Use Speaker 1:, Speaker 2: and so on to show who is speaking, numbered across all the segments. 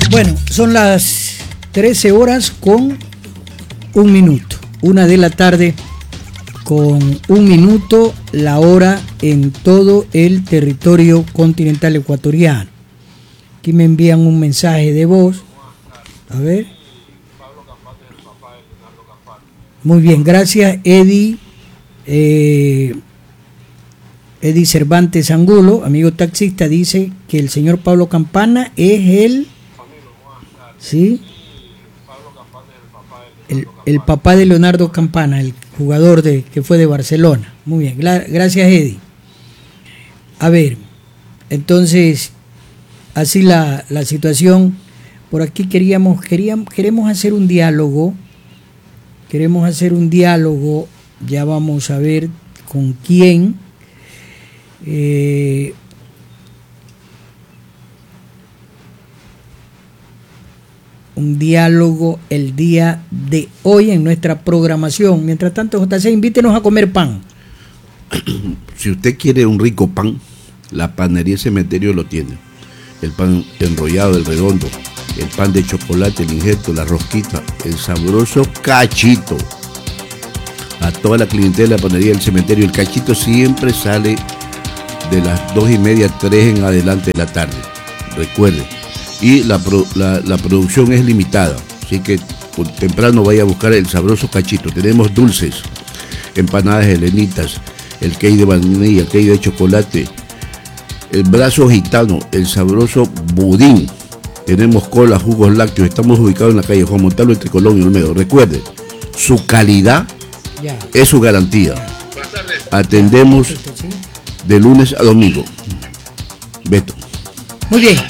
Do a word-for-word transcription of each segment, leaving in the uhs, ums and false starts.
Speaker 1: Bueno, son las trece horas con un minuto. Una de la tarde con un minuto, la hora en todo el territorio continental ecuatoriano. Aquí me envían un mensaje de voz. A ver. Muy bien, gracias Eddie. Eh, Eddie Cervantes Angulo, amigo taxista, dice que el señor Pablo Campana es el... ¿Sí? El, el papá de Leonardo Campana, el jugador de que fue de Barcelona. Muy bien, gracias Eddie. A ver, entonces, así la, la situación. Por aquí queríamos, queríamos, queremos hacer un diálogo, queremos hacer un diálogo, ya vamos a ver con quién. Eh, un diálogo el día de hoy en nuestra programación. Mientras tanto, J C, invítenos a comer pan.
Speaker 2: Si usted quiere un rico pan, la Panería Cementerio lo tiene. El pan enrollado, el redondo, el pan de chocolate, el injerto, la rosquita, el sabroso cachito. A toda la clientela de la Panería del Cementerio, el cachito siempre sale de las dos y media, tres en adelante de la tarde. Recuerde. Y la, la, la producción es limitada, así que temprano vaya a buscar el sabroso cachito. Tenemos dulces, empanadas helenitas, el cake de vainilla, el cake de chocolate, el brazo gitano, el sabroso budín. Tenemos cola, jugos lácteos. Estamos ubicados en la calle Juan Montalvo entre Colón y Olmedo. Recuerde, su calidad yeah. es su garantía. Atendemos de lunes a domingo. Beto.
Speaker 1: Muy bien.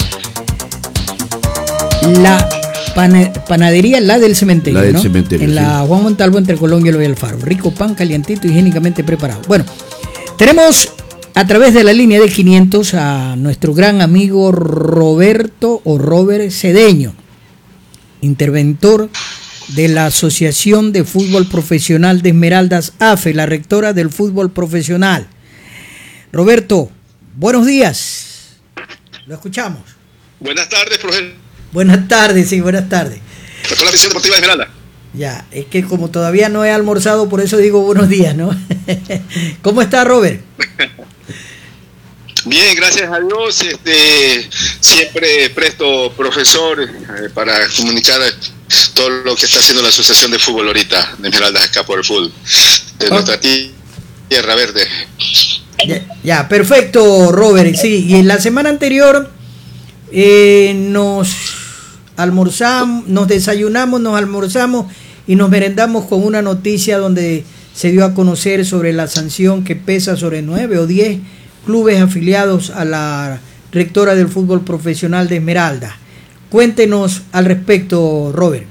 Speaker 1: La pan, panadería, la del cementerio,
Speaker 2: la del
Speaker 1: ¿no?
Speaker 2: cementerio,
Speaker 1: en la
Speaker 2: sí.
Speaker 1: Juan Montalvo entre Colón y el Alfaro. Rico pan, calientito, higiénicamente preparado. Bueno, tenemos a través de la línea de quinientos a nuestro gran amigo Roberto o Robert Cedeño, interventor de la Asociación de Fútbol Profesional de Esmeraldas, A F E, la rectora del fútbol profesional. Roberto, buenos días. Lo escuchamos.
Speaker 3: Buenas tardes, profesor.
Speaker 1: Buenas tardes, sí, buenas tardes.
Speaker 3: Doctor la Afición Deportiva de Esmeralda.
Speaker 1: Ya, es que como todavía no he almorzado, por eso digo buenos días, ¿no? ¿Cómo está, Robert?
Speaker 3: Bien, gracias a Dios. Este, siempre presto, profesor, eh, para comunicar todo lo que está haciendo la Asociación de Fútbol ahorita, de Esmeraldas Escapo del Fútbol, de oh. nuestra tierra verde.
Speaker 1: Ya, ya, perfecto, Robert. Sí, y en la semana anterior eh, nos almorzamos, nos desayunamos, nos almorzamos y nos merendamos con una noticia donde se dio a conocer sobre la sanción que pesa sobre nueve o diez clubes afiliados a la rectora del fútbol profesional de Esmeralda. Cuéntenos al respecto, Robert.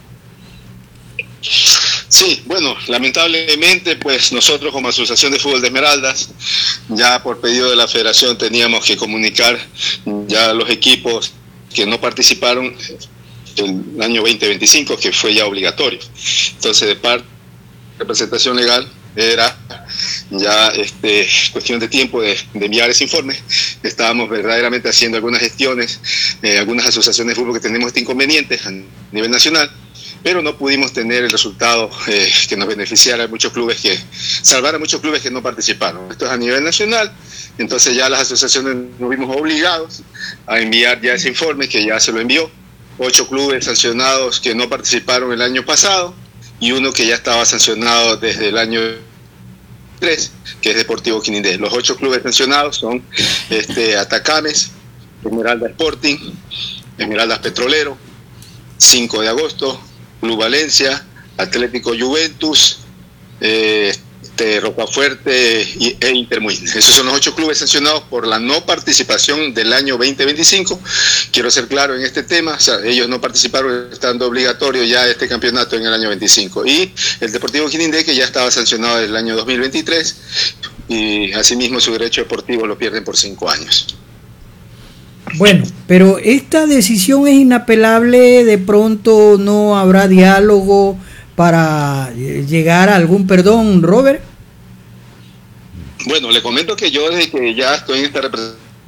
Speaker 3: Sí, bueno, lamentablemente pues nosotros como Asociación de Fútbol de Esmeraldas, ya por pedido de la federación teníamos que comunicar ya a los equipos que no participaron el año veinte veinticinco, que fue ya obligatorio. Entonces, de parte de representación legal era ya este, cuestión de tiempo de, de enviar ese informe. Estábamos verdaderamente haciendo algunas gestiones, eh, algunas asociaciones de fútbol que tenemos este inconveniente a nivel nacional, pero no pudimos tener el resultado eh, que nos beneficiara a muchos clubes, que salvara a muchos clubes que no participaron. Esto es a nivel nacional, entonces ya las asociaciones nos vimos obligados a enviar ya ese informe, que ya se lo envió. Ocho clubes sancionados que no participaron el año pasado y uno que ya estaba sancionado desde el año tres, que es Deportivo Quinindé. Los ocho clubes sancionados son este, Atacames, Esmeralda Sporting, Esmeraldas Petrolero, cinco de agosto, Club Valencia, Atlético Juventus, eh, este, Rocafuerte y, e Intermuin. Esos son los ocho clubes sancionados por la no participación del año veinte veinticinco. Quiero ser claro en este tema, o sea, ellos no participaron estando obligatorio ya este campeonato en el año veinticinco. Y el Deportivo Quinindé, que ya estaba sancionado desde el año dos mil veintitrés, y asimismo su derecho deportivo lo pierden por cinco años.
Speaker 1: Bueno, pero esta decisión es inapelable. De pronto no habrá diálogo para llegar a algún perdón, Robert.
Speaker 3: Bueno, le comento que yo desde que ya estoy en esta representación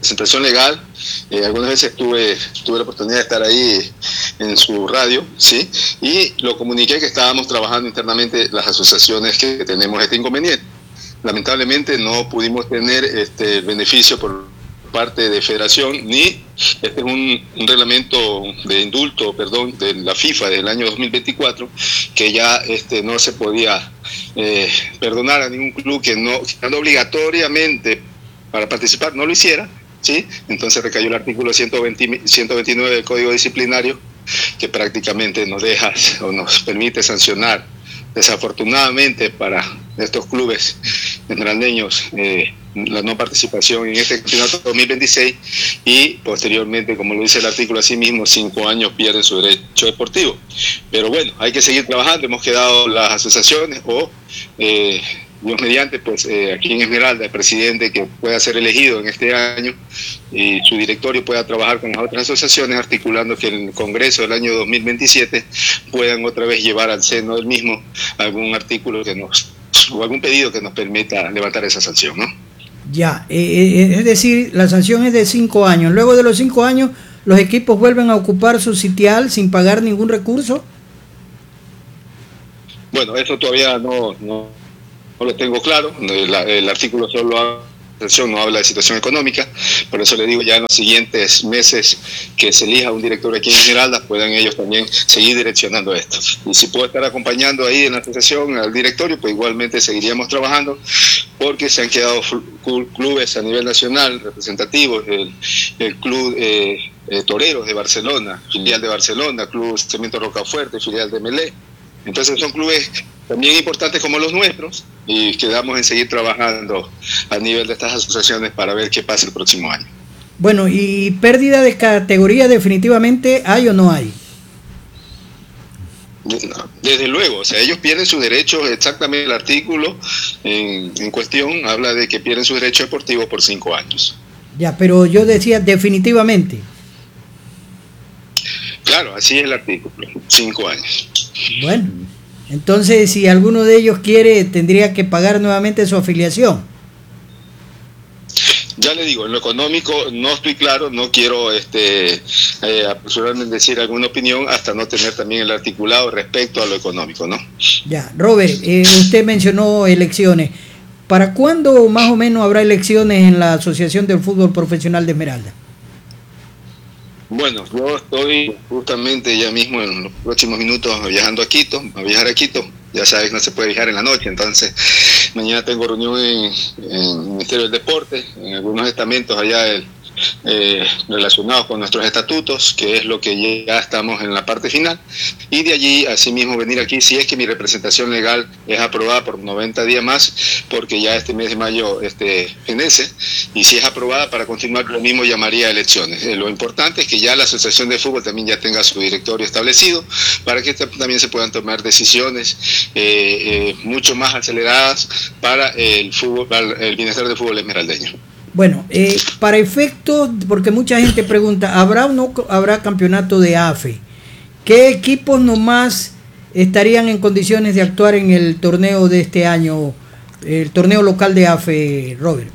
Speaker 3: representación legal, eh, algunas veces tuve, tuve la oportunidad de estar ahí en su radio, ¿sí? Y lo comuniqué que estábamos trabajando internamente las asociaciones que tenemos este inconveniente. Lamentablemente no pudimos tener este, el beneficio por parte de Federación, ni este es un, un reglamento de indulto, perdón, de la FIFA del año dos mil veinticuatro, que ya este, no se podía eh, perdonar a ningún club que no, que no obligatoriamente para participar no lo hiciera, ¿sí? Entonces recayó el artículo ciento veinte, ciento veintinueve del Código Disciplinario, que prácticamente nos deja o nos permite sancionar, desafortunadamente para estos clubes esmeraldeños, eh, la no participación en este campeonato dos mil veintiséis, y posteriormente, como lo dice el artículo así mismo, cinco años pierden su derecho deportivo. Pero bueno, hay que seguir trabajando. Hemos quedado las asociaciones o eh, Dios mediante, pues eh, aquí en Esmeralda, el presidente que pueda ser elegido en este año y su directorio pueda trabajar con las otras asociaciones, articulando que en el Congreso del año dos mil veintisiete puedan otra vez llevar al seno del mismo algún artículo que nos, o algún pedido que nos permita levantar esa sanción, ¿no?
Speaker 1: Ya, eh, eh, es decir, la sanción es de cinco años. Luego de los cinco años, ¿los equipos vuelven a ocupar su sitial sin pagar ningún recurso?
Speaker 3: Bueno, eso todavía no... no No lo tengo claro, el, el artículo solo habla, no habla de situación económica, por eso le digo, ya en los siguientes meses que se elija un director aquí en Esmeralda, puedan ellos también seguir direccionando esto. Y si puedo estar acompañando ahí en la asociación al directorio, pues igualmente seguiríamos trabajando, porque se han quedado clubes a nivel nacional representativos, el, el club eh, eh, Toreros de Barcelona, filial de Barcelona, club Cemento Rocafuerte, filial de Melé. Entonces son clubes también importantes como los nuestros, y quedamos en seguir trabajando a nivel de estas asociaciones para ver qué pasa el próximo año.
Speaker 1: Bueno, ¿y pérdida de categoría definitivamente hay o no hay?
Speaker 3: Desde luego, o sea, ellos pierden sus derechos, exactamente el artículo en, en cuestión habla de que pierden sus derechos deportivos por cinco años.
Speaker 1: Ya, pero yo decía definitivamente.
Speaker 3: Claro, así es el artículo, cinco años.
Speaker 1: Bueno, entonces si alguno de ellos quiere, tendría que pagar nuevamente su afiliación.
Speaker 3: Ya le digo, en lo económico no estoy claro, no quiero este, eh, apresurarme en decir alguna opinión hasta no tener también el articulado respecto a lo económico, ¿no?
Speaker 1: Ya, Robert, eh, usted mencionó elecciones. ¿Para cuándo más o menos habrá elecciones en la Asociación del Fútbol Profesional de Esmeralda?
Speaker 3: Bueno, yo estoy justamente ya mismo en los próximos minutos viajando a Quito, a viajar a Quito. Ya sabes, no se puede viajar en la noche, entonces mañana tengo reunión en, en el Ministerio del Deporte, en algunos estamentos allá el, eh, relacionados con nuestros estatutos, que es lo que ya estamos en la parte final, y de allí asimismo venir aquí si es que mi representación legal es aprobada por noventa días más, porque ya este mes de mayo este fenece, y si es aprobada para continuar lo mismo llamaría a elecciones. Eh, lo importante es que ya la Asociación de Fútbol también ya tenga su directorio establecido, para que también se puedan tomar decisiones eh, eh, mucho más aceleradas para el fútbol, para el bienestar del fútbol esmeraldeño.
Speaker 1: Bueno, eh, para efectos, porque mucha gente pregunta, ¿habrá o no habrá campeonato de A F E? ¿Qué equipos nomás estarían en condiciones de actuar en el torneo de este año, el torneo local de A F E, Robert?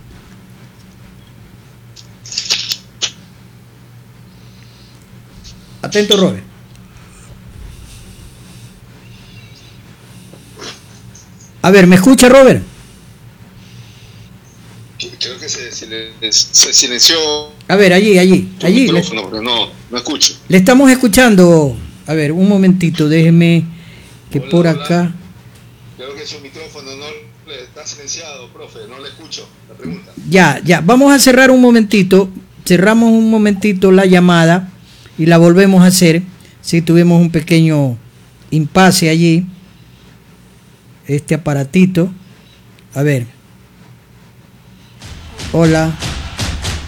Speaker 1: Atento, Robert. A ver, ¿me escucha, Robert?
Speaker 3: Creo que se, se, se silenció.
Speaker 1: A ver, allí, allí, allí.
Speaker 3: Le, no, no escucho.
Speaker 1: Le estamos escuchando. A ver, un momentito, déjeme que hola, por acá.
Speaker 3: Hola. Creo que su micrófono no está silenciado, profe, no le escucho la pregunta.
Speaker 1: Ya, ya, vamos a cerrar un momentito. Cerramos un momentito la llamada y la volvemos a hacer. Sí, tuvimos un pequeño impasse allí. Este aparatito. A ver. Hola.